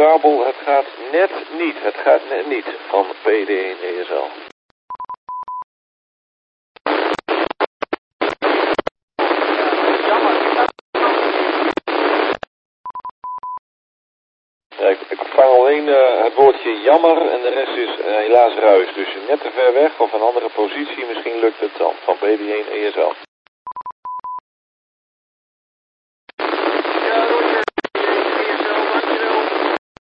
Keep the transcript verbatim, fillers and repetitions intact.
kabel, het gaat net niet. Het gaat net niet van B D één E S L. Ja, ik, ik vang alleen uh, het woordje jammer en de rest is uh, helaas ruis. Dus net te ver weg of een andere positie, misschien lukt het dan van B D één E S L.